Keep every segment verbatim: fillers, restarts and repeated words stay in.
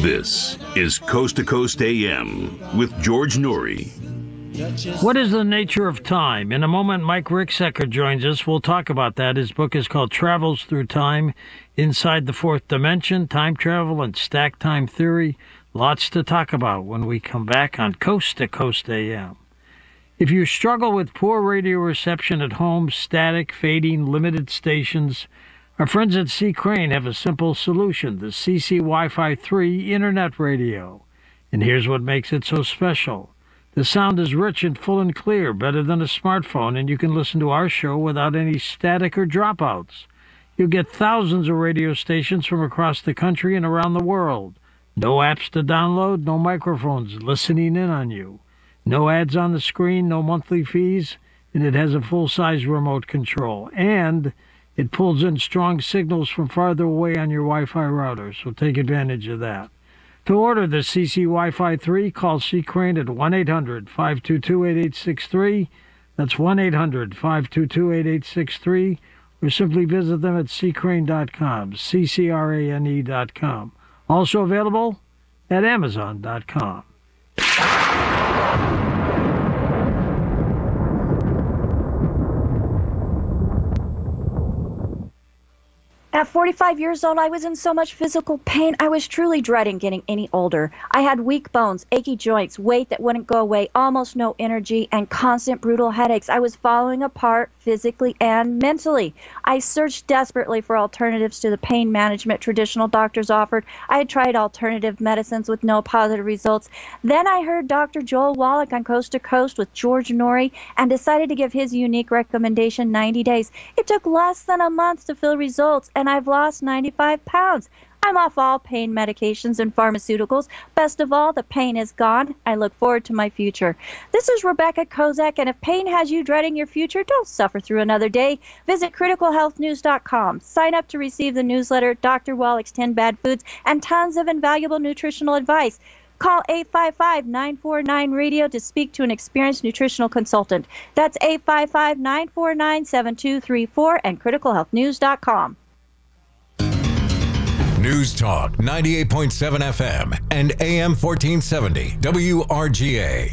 This is Coast to Coast A M with George Noory. What is the nature of time? In a moment, Mike Ricksecker joins us. We'll talk about that. His book is called Travels Through Time, Inside the Fourth Dimension, Time Travel and Stacked Time Theory. Lots to talk about when we come back on Coast to Coast A M. If you struggle with poor radio reception at home, static, fading, limited stations, our friends at C. Crane have a simple solution, the C C Wi-Fi three Internet Radio. And here's what makes it so special. The sound is rich and full and clear, better than a smartphone, and you can listen to our show without any static or dropouts. You'll get thousands of radio stations from across the country and around the world. No apps to download, no microphones listening in on you. No ads on the screen, no monthly fees, and it has a full-size remote control. And it pulls in strong signals from farther away on your Wi-Fi router, so take advantage of that. To order the C C Wi-Fi three, call C. Crane at one eight hundred, five two two, eight eight six three. That's one eight hundred, five two two, eight eight six three. Or simply visit them at c crane dot com, C C R A N E dot com. Also available at amazon dot com. At forty-five years old, I was in so much physical pain. I was truly dreading getting any older. I had weak bones, achy joints, weight that wouldn't go away, almost no energy, and constant brutal headaches. I was falling apart physically and mentally. I searched desperately for alternatives to the pain management traditional doctors offered. I had tried alternative medicines with no positive results. Then I heard Doctor Joel Wallach on Coast to Coast with George Noory and decided to give his unique recommendation, ninety days. It took less than a month to feel results, and I've lost ninety-five pounds. I'm off all pain medications and pharmaceuticals. Best of all, the pain is gone. I look forward to my future. This is Rebecca Kozak, and if pain has you dreading your future, don't suffer through another day. Visit critical health news dot com. Sign up to receive the newsletter, Doctor Wallach's ten Bad Foods, and tons of invaluable nutritional advice. Call eight five five, nine four nine, radio to speak to an experienced nutritional consultant. That's eight five five, nine four nine, seven two three four and critical health news dot com. News Talk ninety-eight point seven F M and A M fourteen seventy W R G A.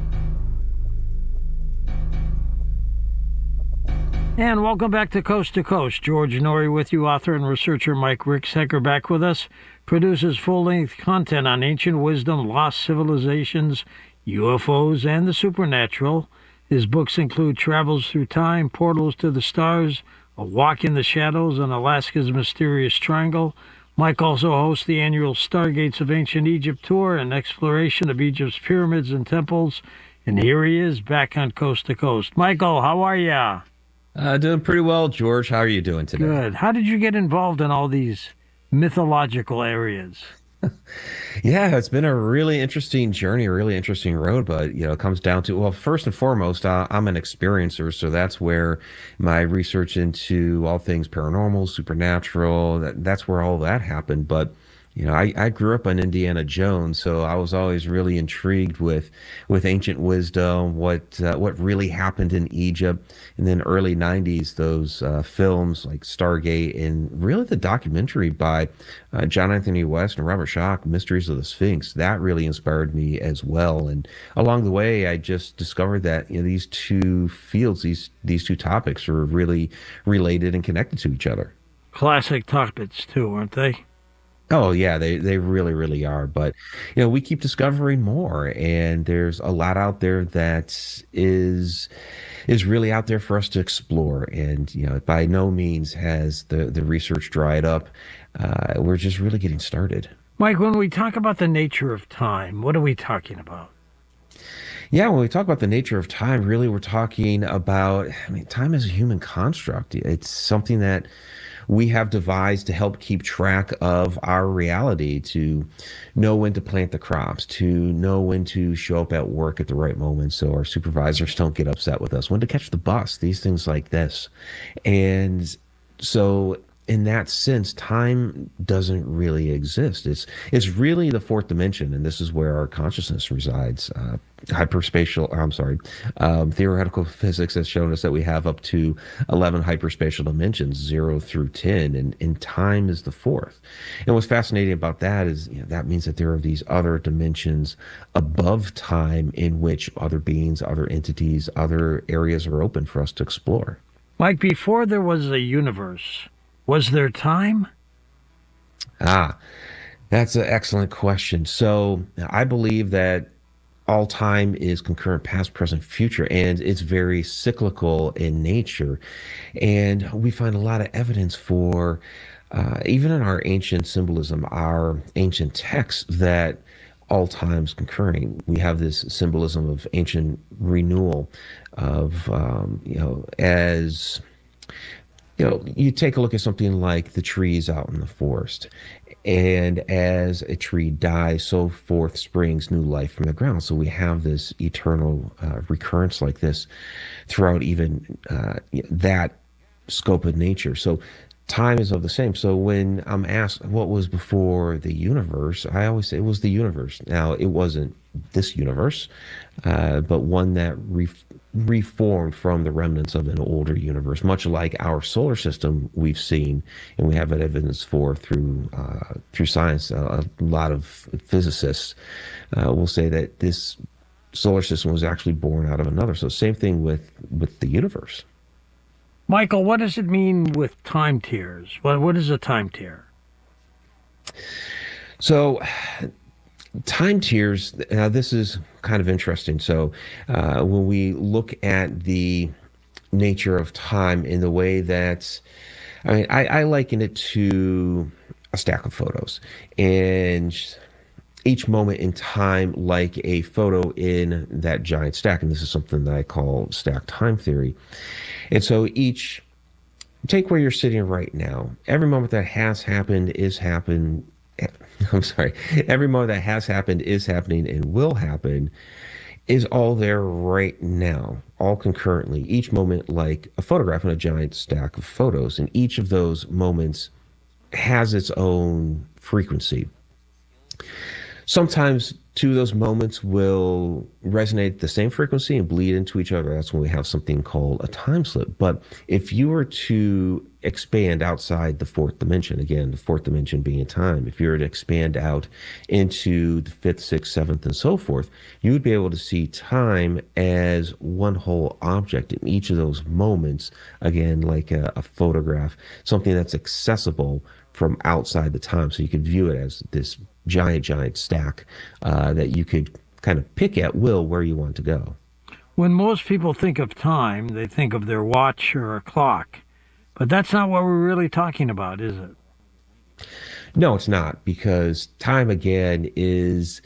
And welcome back to Coast to Coast. George Noory with you, author and researcher Mike Ricksecker back with us. Produces full-length content on ancient wisdom, lost civilizations, U F Os, and the supernatural. His books include Travels Through Time, Portals to the Stars, A Walk in the Shadows, and Alaska's Mysterious Triangle. Mike also hosts the annual Stargates of Ancient Egypt tour and exploration of Egypt's pyramids and temples. And here he is back on Coast to Coast. Michael, how are ya? Uh, doing pretty well, George. How are you doing today? Good. How did you get involved in all these mythological areas? Yeah, it's been a really interesting journey, a really interesting road, but, you know, it comes down to, well, first and foremost, uh, I'm an experiencer, so that's where my research into all things paranormal, supernatural, that, that's where all that happened. But, you know, I, I grew up on Indiana Jones, so I was always really intrigued with with ancient wisdom, what uh, what really happened in Egypt. And then early nineties, those uh, films like Stargate and really the documentary by uh, John Anthony West and Robert Schoch, Mysteries of the Sphinx, that really inspired me as well. And along the way, I just discovered that, you know, these two fields, these these two topics are really related and connected to each other. Classic topics, too, aren't they? Oh, yeah, they, they really, really are. But, you know, we keep discovering more, and there's a lot out there that is is really out there for us to explore. And, you know, by no means has the, the research dried up. Uh, we're just really getting started. Mike, when we talk about the nature of time, what are we talking about? Yeah, when we talk about the nature of time, really we're talking about, I mean, time is a human construct. It's something that we have devised to help keep track of our reality, to know when to plant the crops, to know when to show up at work at the right moment so our supervisors don't get upset with us, when to catch the bus, these things like this. And so in that sense, time doesn't really exist. It's it's really the fourth dimension, and this is where our consciousness resides. Uh, hyperspatial, I'm sorry, um, theoretical physics has shown us that we have up to eleven hyperspatial dimensions, zero through ten, and, and time is the fourth. And what's fascinating about that is, you know, that means that there are these other dimensions above time in which other beings, other entities, other areas are open for us to explore. Mike, before there was a universe, was there time? Ah, that's an excellent question. So I believe that all time is concurrent, past, present, future, and it's very cyclical in nature. And we find a lot of evidence for, uh, even in our ancient symbolism, our ancient texts, that all times concurring. We have this symbolism of ancient renewal, of, um, you know, as... You know, you take a look at something like the trees out in the forest, and as a tree dies, so forth springs new life from the ground. So we have this eternal uh, recurrence like this throughout even uh, that scope of nature. So time is of the same. So when I'm asked what was before the universe, I always say it was the universe. Now, it wasn't this universe, uh, but one that re- reformed from the remnants of an older universe, much like our solar system we've seen, and we have evidence for through uh, through science. Uh, a lot of physicists uh, will say that this solar system was actually born out of another. So same thing with, with the universe. Michael, what does it mean with time tiers? What, what is a time tier? So time tiers, now this is kind of interesting. So uh, when we look at the nature of time in the way that, I mean, I, I liken it to a stack of photos. And each moment in time like a photo in that giant stack. And this is something that I call stack time theory. And so each, take where you're sitting right now. Every moment that has happened is happened. I'm sorry. Every moment that has happened is happening and will happen is all there right now, all concurrently. Each moment like a photograph in a giant stack of photos. And each of those moments has its own frequency. Sometimes two of those moments will resonate at the same frequency and bleed into each other. That's when we have something called a time slip. But if you were to expand outside the fourth dimension, again, the fourth dimension being time, if you were to expand out into the fifth, sixth, seventh, and so forth, you would be able to see time as one whole object in each of those moments, again, like a, a photograph, something that's accessible from outside the time. So you could view it as this giant, giant stack uh, that you could kind of pick at will where you want to go. When most people think of time, they think of their watch or a clock. But that's not what we're really talking about, is it? No, it's not, because time, again, is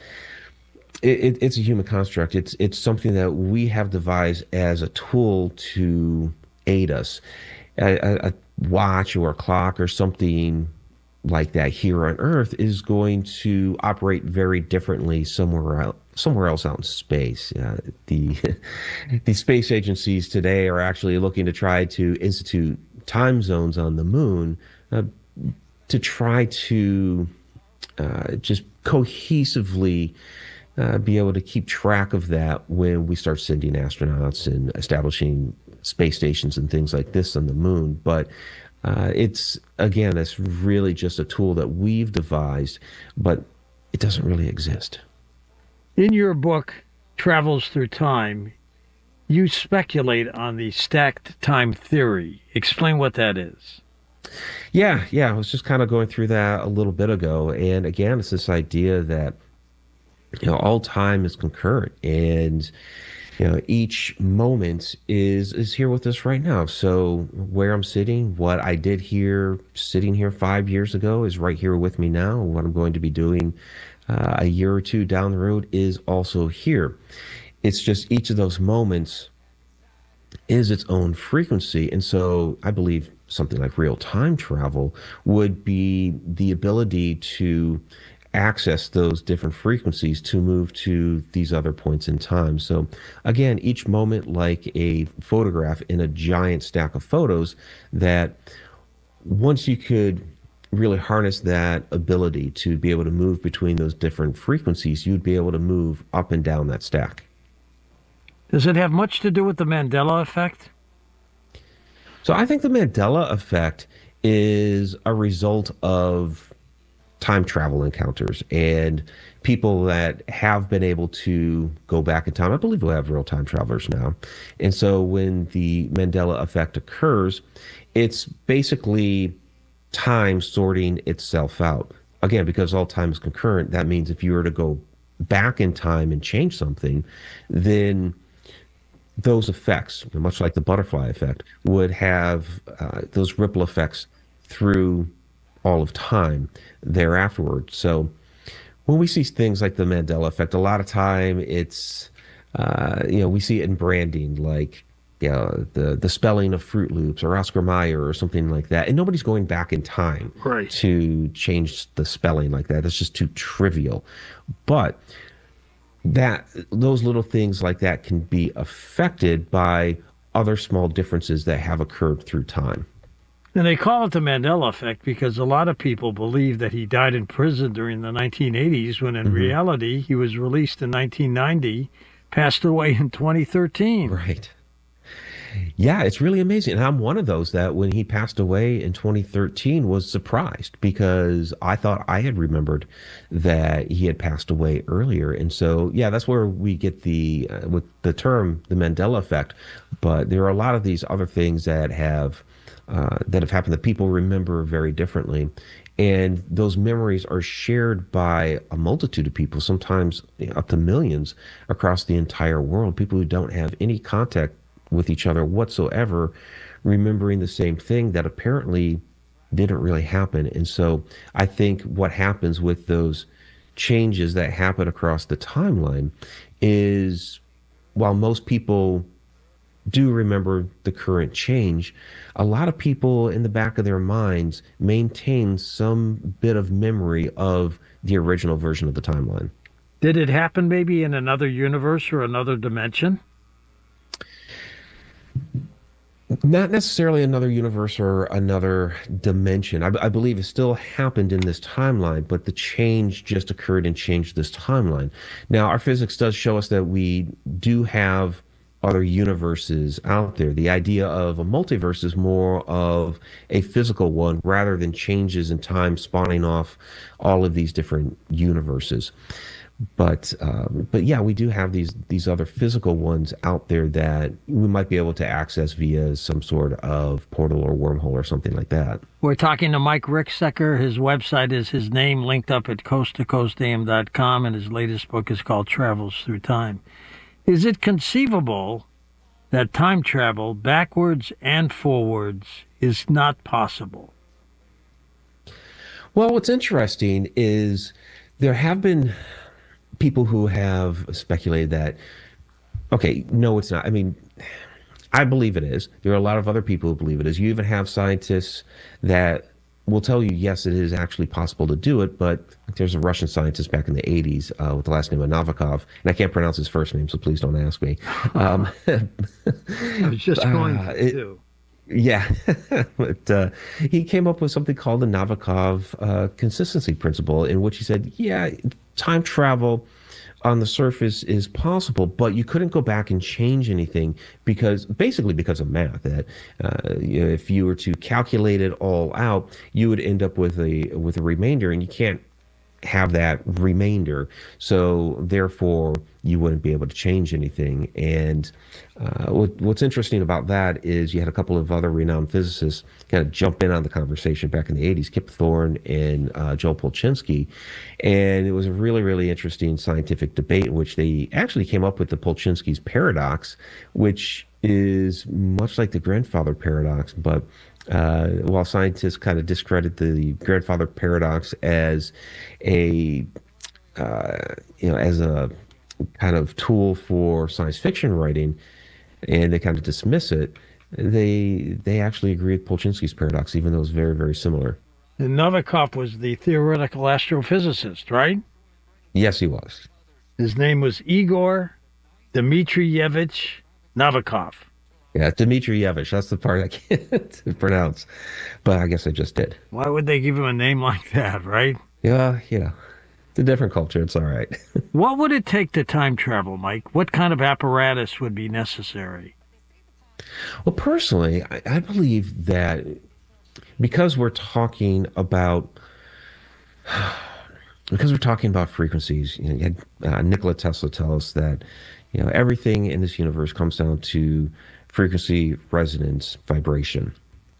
it, it's a human construct. It's it's something that we have devised as a tool to aid us. A, a, a watch or a clock or something like that here on Earth is going to operate very differently somewhere else. Somewhere else out in space. Uh, the the space agencies today are actually looking to try to institute time zones on the moon uh, to try to uh, just cohesively uh, be able to keep track of that when we start sending astronauts and establishing space stations and things like this on the moon. But uh, it's, again, that's really just a tool that we've devised, but it doesn't really exist. In your book, Travels Through Time, you speculate on the stacked time theory. Explain what that is. Yeah, yeah, I was just kind of going through that a little bit ago. And again, it's this idea that, you know, all time is concurrent, and, you know, each moment is is here with us right now. So where I'm sitting, what I did here, sitting here five years ago is right here with me now. What I'm going to be doing Uh, a year or two down the road is also here. It's just each of those moments is its own frequency. And so I believe something like real time travel would be the ability to access those different frequencies to move to these other points in time. So again, each moment like a photograph in a giant stack of photos that once you could really harness that ability to be able to move between those different frequencies, you'd be able to move up and down that stack. Does it have much to do with the Mandela effect? So I think the Mandela effect is a result of time travel encounters and people that have been able to go back in time. I believe we have real time travelers now. And so when the Mandela effect occurs, it's basically time sorting itself out. Again, because all time is concurrent, that means if you were to go back in time and change something, then those effects, much like the butterfly effect, would have uh, those ripple effects through all of time thereafterward. So when we see things like the Mandela effect, a lot of time it's, uh, you know, we see it in branding, like, you know, the, the spelling of Fruit Loops or Oscar Mayer or something like that. And nobody's going back in time right. to change the spelling like that. That's just too trivial. But that those little things like that can be affected by other small differences that have occurred through time. And they call it the Mandela effect because a lot of people believe that he died in prison during the nineteen eighties, when in mm-hmm. reality he was released in nineteen ninety, passed away in twenty thirteen. Right. Yeah, it's really amazing. And I'm one of those that when he passed away in twenty thirteen was surprised, because I thought I had remembered that he had passed away earlier. And so, yeah, that's where we get the, uh, with the term, the Mandela effect. But there are a lot of these other things that have, uh, that have happened that people remember very differently. And those memories are shared by a multitude of people, sometimes up to millions across the entire world, people who don't have any contact with each other whatsoever, remembering the same thing that apparently didn't really happen. And so I think what happens with those changes that happen across the timeline is, while most people do remember the current change, a lot of people in the back of their minds maintain some bit of memory of the original version of the timeline. Did it happen maybe in another universe or another dimension? Not necessarily another universe or another dimension. I, I believe it still happened in this timeline, but the change just occurred and changed this timeline. Now, our physics does show us that we do have other universes out there. The idea of a multiverse is more of a physical one rather than changes in time spawning off all of these different universes. But um, but yeah, we do have these these other physical ones out there that we might be able to access via some sort of portal or wormhole or something like that. We're talking to Mike Ricksecker. His website is his name, linked up at coast to coast a m dot com, and his latest book is called Travels Through Time. Is it conceivable that time travel backwards and forwards is not possible? Well, what's interesting is there have been people who have speculated that, okay, no, it's not. I mean, I believe it is. There are a lot of other people who believe it is. You even have scientists that will tell you, yes, it is actually possible to do it, but there's a Russian scientist back in the eighties uh, with the last name of Novikov, and I can't pronounce his first name, so please don't ask me. Um, I was just going uh, to. It, Yeah, but uh, he came up with something called the Novikov uh, consistency principle, in which he said, yeah, time travel on the surface is possible, but you couldn't go back and change anything because, basically because of math, that uh, you know, if you were to calculate it all out, you would end up with a with a remainder, and you can't have that remainder, so therefore you wouldn't be able to change anything. And uh, what, what's interesting about that is you had a couple of other renowned physicists kind of jump in on the conversation back in the eighties, Kip Thorne and uh, Joel Polchinski, and it was a really, really interesting scientific debate in which they actually came up with the Polchinski's paradox, which is much like the grandfather paradox, but Uh, while scientists kind of discredit the grandfather paradox as a, uh, you know, as a kind of tool for science fiction writing, and they kind of dismiss it, they they actually agree with Polchinski's paradox, even though it's very, very similar. And Novikov was the theoretical astrophysicist, right? Yes, he was. His name was Igor Dmitrievich Novikov. Yeah, Dmitriyevich. That's the part I can't pronounce, but I guess I just did. Why would they give him a name like that, right? Yeah, you know, it's a different culture. It's all right. What would it take to time travel, Mike? What kind of apparatus would be necessary? Well, personally, I, I believe that because we're talking about because we're talking about frequencies, you know, you had uh, Nikola Tesla tell us that you know everything in this universe comes down to frequency, resonance, vibration,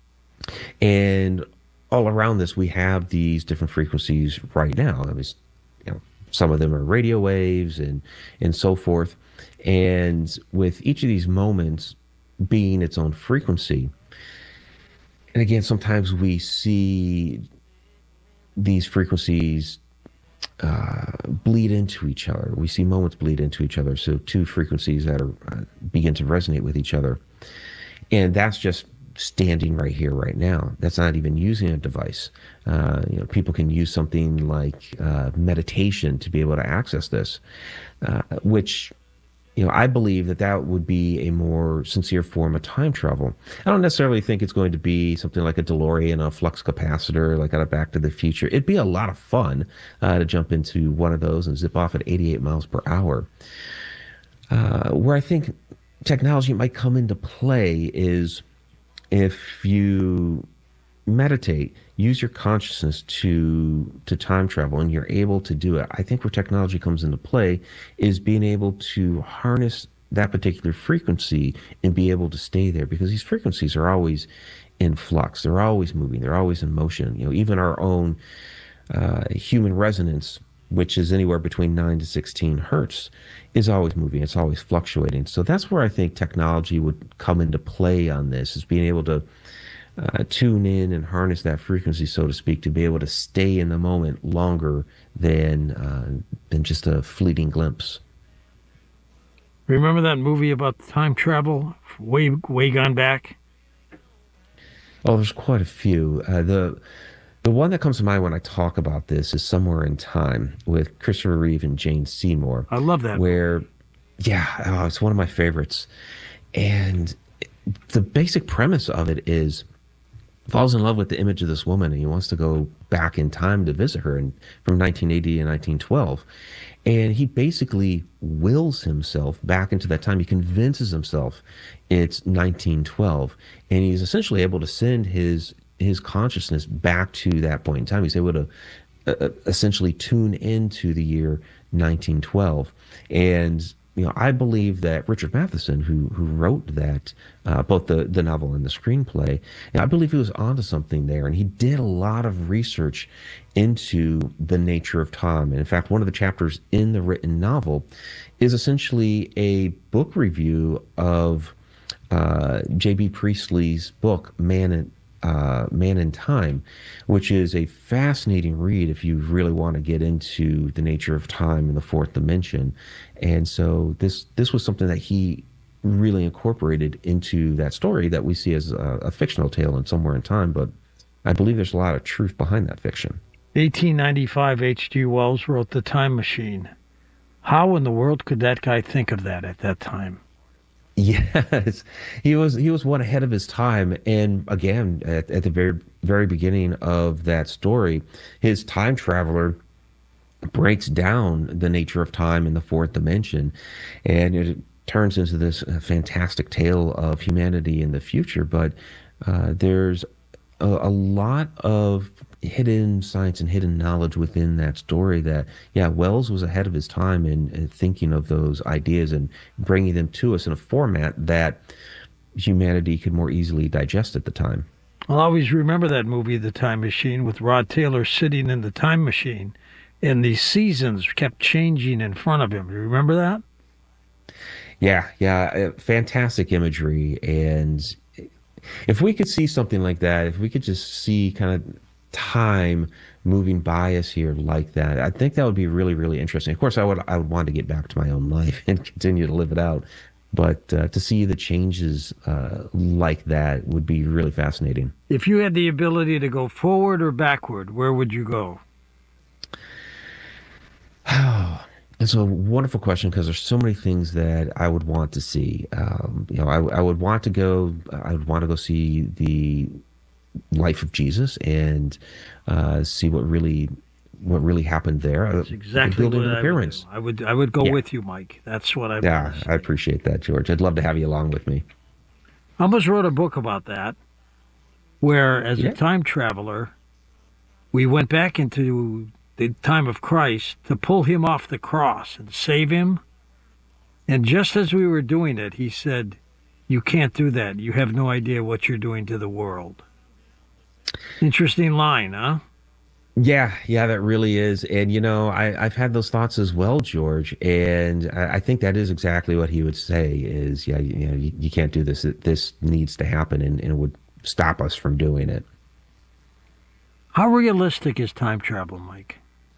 and all around this we have these different frequencies right now. I mean, you know, some of them are radio waves and and so forth, and with each of these moments being its own frequency, and again, sometimes we see these frequencies uh, bleed into each other. We see moments bleed into each other. So two frequencies that are uh, begin to resonate with each other, and that's just standing right here, right now. That's not even using a device. Uh, you know, people can use something like uh, meditation to be able to access this, uh, which you know, I believe that that would be a more sincere form of time travel. I don't necessarily think it's going to be something like a DeLorean, a flux capacitor, like out of Back to the Future. It'd be a lot of fun uh, to jump into one of those and zip off at eighty-eight miles per hour. Uh, where I think technology might come into play is if you meditate, use your consciousness to to time travel, and you're able to do it. I think where technology comes into play is being able to harness that particular frequency and be able to stay there, because these frequencies are always in flux. They're always moving. They're always in motion. You know, even our own uh, human resonance, which is anywhere between nine to sixteen hertz, is always moving. It's always fluctuating. So that's where I think technology would come into play on this, is being able to Uh, tune in and harness that frequency, so to speak, to be able to stay in the moment longer than uh, than just a fleeting glimpse. Remember that movie about time travel, way way gone back? Oh, there's quite a few. Uh, the the one that comes to mind when I talk about this is Somewhere in Time with Christopher Reeve and Jane Seymour. I love that. Where, yeah, oh, it's one of my favorites. And the basic premise of it is, falls in love with the image of this woman, and he wants to go back in time to visit her, and from nineteen eighty to nineteen twelve. And he basically wills himself back into that time. He convinces himself it's nineteen twelve, and he's essentially able to send his his consciousness back to that point in time. He's able to uh, essentially tune into the year nineteen twelve. And you know, I believe that Richard Matheson, who who wrote that, uh, both the, the novel and the screenplay, and I believe he was onto something there. And he did a lot of research into the nature of time. And in fact, one of the chapters in the written novel is essentially a book review of uh, J B. Priestley's book, Man in, uh, Man in Time, which is a fascinating read if you really want to get into the nature of time and the fourth dimension. And so this this was something that he really incorporated into that story that we see as a, a fictional tale in Somewhere in Time, but I believe there's a lot of truth behind that fiction. eighteen ninety-five, H G. Wells wrote The Time Machine. How in the world could that guy think of that at that time? Yes, he was he was one ahead of his time. And again, at, at the very very beginning of that story, his time traveler breaks down the nature of time in the fourth dimension, and it turns into this fantastic tale of humanity in the future. But uh, there's a, a lot of hidden science and hidden knowledge within that story that, yeah, Wells was ahead of his time in, in thinking of those ideas and bringing them to us in a format that humanity could more easily digest at the time. I'll always remember that movie, The Time Machine, with Rod Taylor sitting in the time machine, and the seasons kept changing in front of him. Do you remember that? Yeah, yeah, fantastic imagery. And if we could see something like that, if we could just see kind of time moving by us here like that, I think that would be really, really interesting. Of course, I would I would want to get back to my own life and continue to live it out. But uh, to see the changes uh, like that would be really fascinating. If you had the ability to go forward or backward, where would you go? It's a wonderful question because there's so many things that I would want to see. Um, you know, I, I would want to go. I would want to go see the life of Jesus and uh, see what really, what really happened there. That's exactly what I would do. I would. I would go yeah. with you, Mike. That's what I. Yeah, I appreciate that, George. I'd love to have you along with me. I almost wrote a book about that, where as yeah. a time traveler, we went back into the time of Christ to pull him off the cross and save him. And just as we were doing it, he said, "You can't do that. You have no idea what you're doing to the world." Interesting line, huh? Yeah, yeah, that really is. And, you know, I, I've had those thoughts as well, George. And I, I think that is exactly what he would say is, yeah, you, you know, you, you can't do this. This needs to happen, and, and it would stop us from doing it. How realistic is time travel, Mike?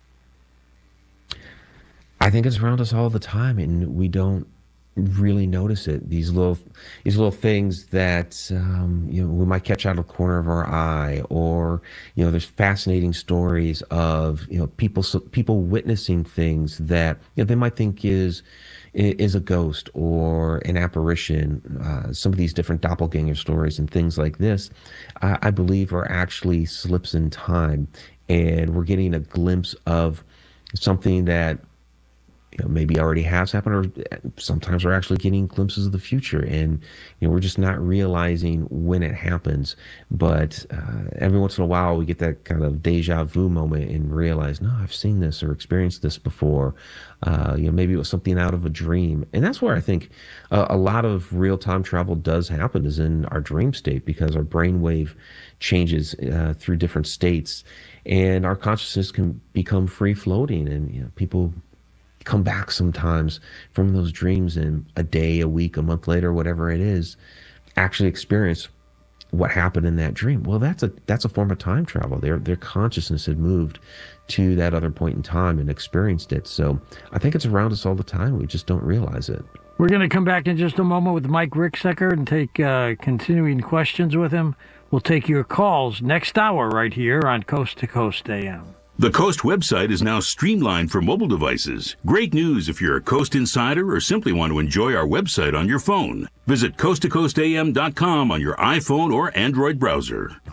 I think it's around us all the time, and we don't really notice it. These little, these little things that um, you know we might catch out of the corner of our eye, or you know, there's fascinating stories of you know people people witnessing things that you know they might think is is a ghost or an apparition. Uh, some of these different doppelganger stories and things like this, I, I believe, are actually slips in time, and we're getting a glimpse of something that you know, maybe already has happened, or sometimes we're actually getting glimpses of the future, and you know, we're just not realizing when it happens. But uh, every once in a while, we get that kind of deja vu moment and realize, no, I've seen this or experienced this before. Uh, you know, maybe it was something out of a dream, and that's where I think uh, a lot of real time travel does happen, is in our dream state, because our brainwave changes uh, through different states, and our consciousness can become free floating, and you know, people come back sometimes from those dreams, and a day, a week, a month later, whatever it is, actually experience what happened in that dream. Well, that's a that's a form of time travel. Their their consciousness had moved to that other point in time and experienced it. So I think it's around us all the time. We just don't realize it. We're going to come back in just a moment with Mike Ricksecker and take uh, continuing questions with him. We'll take your calls next hour right here on Coast to Coast A M. The Coast website is now streamlined for mobile devices. Great news if you're a Coast insider or simply want to enjoy our website on your phone. Visit coast to coast a m dot com on your iPhone or Android browser.